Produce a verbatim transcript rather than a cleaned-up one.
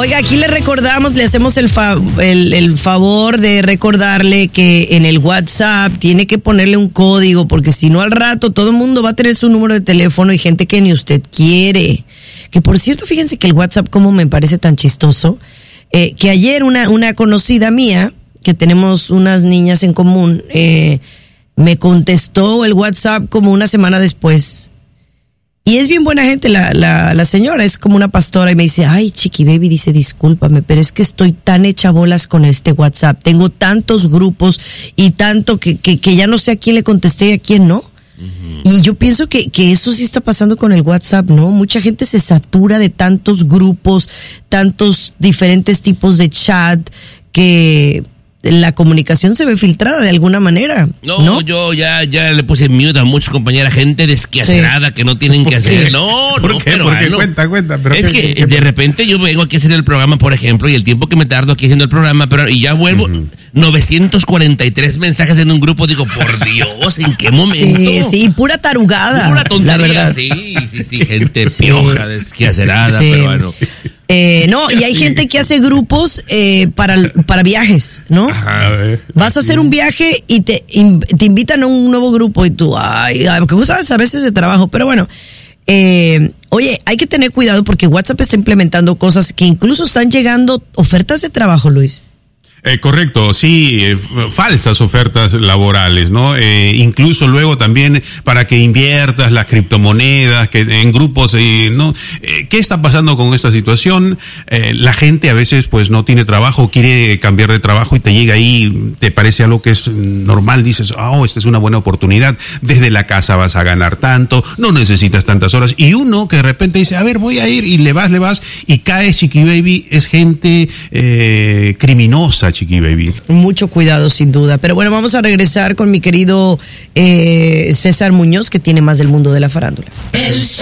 Oiga, aquí le recordamos, le hacemos el, fa- el, el favor de recordarle que en el WhatsApp tiene que ponerle un código, porque si no al rato todo el mundo va a tener su número de teléfono y gente que ni usted quiere. Que por cierto, fíjense que el WhatsApp como me parece tan chistoso, eh, que ayer una, una conocida mía, que tenemos unas niñas en común, eh, me contestó el WhatsApp como una semana después. Y es bien buena gente la, la, la señora, es como una pastora y me dice, ay, Chiqui Baby, dice, discúlpame, pero es que estoy tan hecha bolas con este WhatsApp. Tengo tantos grupos y tanto que, que, que ya no sé a quién le contesté y a quién no. Uh-huh. Y yo pienso que, que eso sí está pasando con el WhatsApp, ¿no? Mucha gente se satura de tantos grupos, tantos diferentes tipos de chat que la comunicación se ve filtrada de alguna manera. No, ¿no? yo ya, ya le puse mute a muchos compañeras, gente desquacerada sí. que no tienen que hacer. Sí. No, ¿Por no, qué? pero Porque no. cuenta, cuenta. Pero es qué, que qué, de repente yo vengo aquí a hacer el programa, por ejemplo, y el tiempo que me tardo aquí haciendo el programa, pero y ya vuelvo, uh-huh. novecientos cuarenta y tres mensajes en un grupo, digo, por Dios, ¿en qué momento? Sí, sí, pura tarugada. Pura tontería, la verdad. Sí, sí, sí, gente sí. pioja, desquacerada, sí. pero bueno. Eh, no, y hay gente que hace grupos eh, para, para viajes, ¿no? Ajá, a ver, vas a hacer un viaje y te, in, te invitan a un nuevo grupo y tú, ay, ay porque tú sabes a veces de trabajo, pero bueno, eh, oye, hay que tener cuidado porque WhatsApp está implementando cosas que incluso están llegando ofertas de trabajo, Luis. Eh, correcto, sí, eh, falsas ofertas laborales, ¿no? Eh, incluso luego también para que inviertas las criptomonedas, que en grupos, eh, ¿no? Eh, ¿Qué está pasando con esta situación? Eh, la gente a veces pues no tiene trabajo, quiere cambiar de trabajo y te llega ahí, te parece algo que es normal, dices, oh, esta es una buena oportunidad, desde la casa vas a ganar tanto, no necesitas tantas horas, y uno que de repente dice, a ver, voy a ir, y le vas, le vas, y cae, Chiqui Baby, es gente eh, criminosa, Chiqui Baby. Mucho cuidado, sin duda. Pero bueno, vamos a regresar con mi querido eh, César Muñoz, que tiene más del mundo de la farándula. El